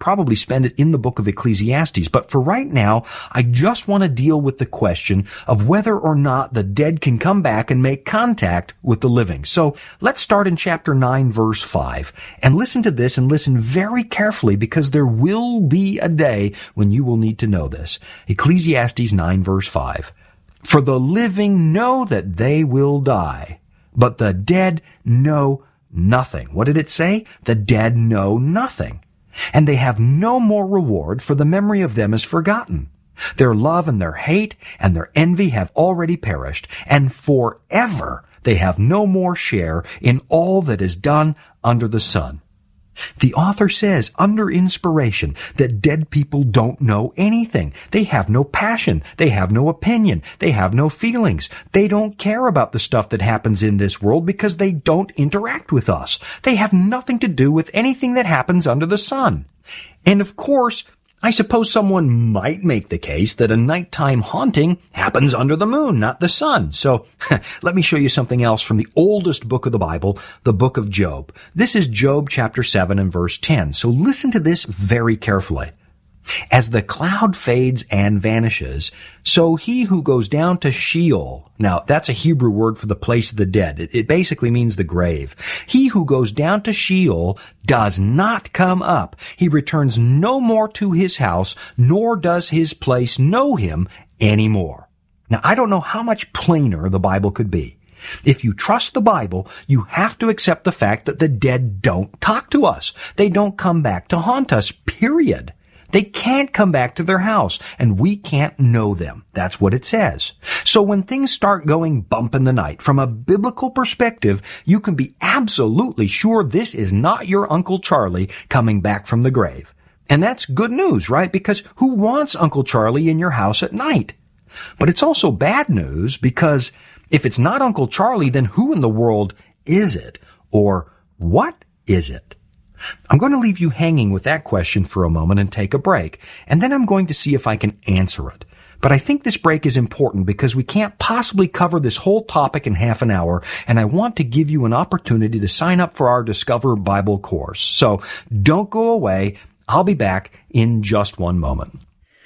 probably spend it in the book of Ecclesiastes. But for right now, I just want to deal with the question of whether or not the dead can come back and make contact with the living. So let's start in chapter 9, verse 5. And listen to this and listen very carefully, because there will be a day when you will need to know this. Ecclesiastes 9, verse 5. For the living know that they will die, but the dead know nothing. What did it say? The dead know nothing. And they have no more reward, for the memory of them is forgotten. Their love and their hate and their envy have already perished, and forever they have no more share in all that is done under the sun. The author says, under inspiration, that dead people don't know anything. They have no passion. They have no opinion. They have no feelings. They don't care about the stuff that happens in this world because they don't interact with us. They have nothing to do with anything that happens under the sun. And of course, I suppose someone might make the case that a nighttime haunting happens under the moon, not the sun. So let me show you something else from the oldest book of the Bible, the book of Job. This is Job chapter 7 and verse 10. So listen to this very carefully. As the cloud fades and vanishes, so he who goes down to Sheol. Now, that's a Hebrew word for the place of the dead. It basically means the grave. He who goes down to Sheol does not come up. He returns no more to his house, nor does his place know him anymore. Now, I don't know how much plainer the Bible could be. If you trust the Bible, you have to accept the fact that the dead don't talk to us. They don't come back to haunt us, period. They can't come back to their house, and we can't know them. That's what it says. So when things start going bump in the night, from a biblical perspective, you can be absolutely sure this is not your Uncle Charlie coming back from the grave. And that's good news, right? Because who wants Uncle Charlie in your house at night? But it's also bad news, because if it's not Uncle Charlie, then who in the world is it? Or what is it? I'm going to leave you hanging with that question for a moment and take a break, and then I'm going to see if I can answer it. But I think this break is important because we can't possibly cover this whole topic in half an hour, and I want to give you an opportunity to sign up for our Discover Bible course. So don't go away. I'll be back in just one moment.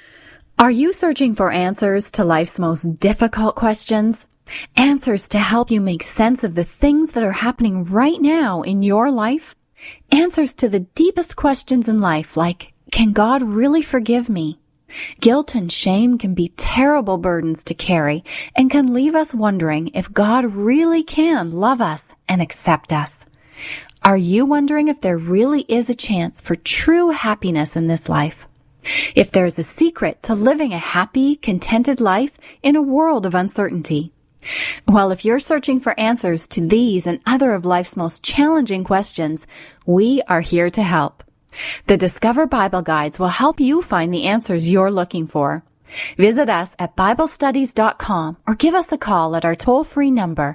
Are you searching for answers to life's most difficult questions? Answers to help you make sense of the things that are happening right now in your life? Answers to the deepest questions in life, like, can God really forgive me? Guilt and shame can be terrible burdens to carry and can leave us wondering if God really can love us and accept us. Are you wondering if there really is a chance for true happiness in this life? If there's a secret to living a happy, contented life in a world of uncertainty? Well, if you're searching for answers to these and other of life's most challenging questions, we are here to help. The Discover Bible Guides will help you find the answers you're looking for. Visit us at BibleStudies.com or give us a call at our toll-free number,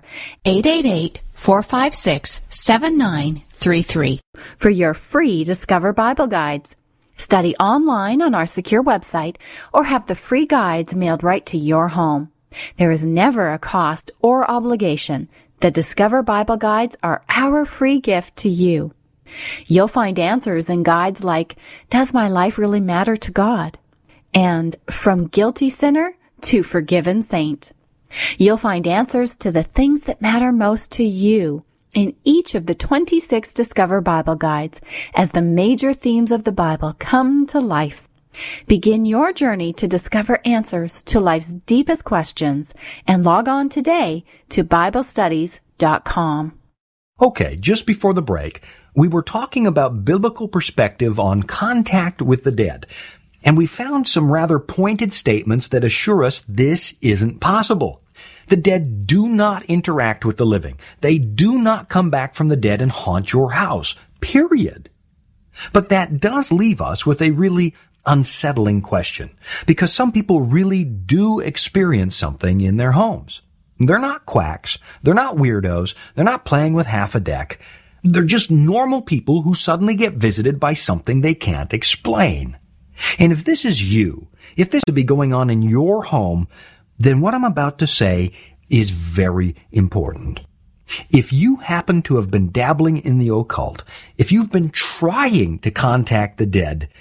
888-456-7933, for your free Discover Bible Guides. Study online on our secure website or have the free guides mailed right to your home. There is never a cost or obligation. The Discover Bible Guides are our free gift to you. You'll find answers in guides like, Does my life really matter to God? And From Guilty Sinner to Forgiven Saint. You'll find answers to the things that matter most to you in each of the 26 Discover Bible Guides as the major themes of the Bible come to life. Begin your journey to discover answers to life's deepest questions and log on today to BibleStudies.com. Okay, just before the break, we were talking about biblical perspective on contact with the dead, and we found some rather pointed statements that assure us this isn't possible. The dead do not interact with the living. They do not come back from the dead and haunt your house, period. But that does leave us with a really unsettling question, because some people really do experience something in their homes. They're not quacks. They're not weirdos. They're not playing with half a deck. They're just normal people who suddenly get visited by something they can't explain. And if this is you, if this would be going on in your home, then what I'm about to say is very important. If you happen to have been dabbling in the occult, if you've been trying to contact the dead,